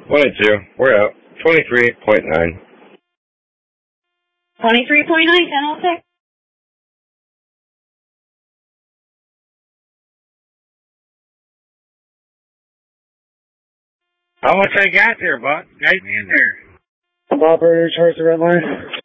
22. We're out. 23.9. 23.9, 1006. How much I got there, Buck? Guide me in there. Operator, charge the red line.